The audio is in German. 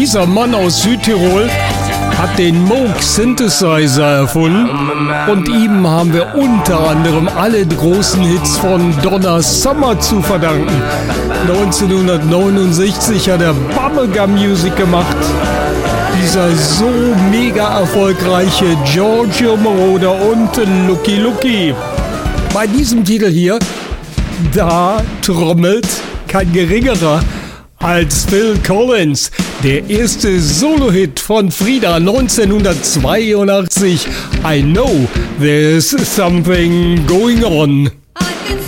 Dieser Mann aus Südtirol hat den Moog Synthesizer erfunden und ihm haben wir unter anderem alle großen Hits von Donna Summer zu verdanken. 1969 hat er Bubblegum Music gemacht. Dieser so mega erfolgreiche Giorgio Moroder und Lucky Lucky. Bei diesem Titel hier, da trommelt kein geringerer als Phil Collins. Der erste Solo-Hit von Frida 1982. I Know There's Something Going On.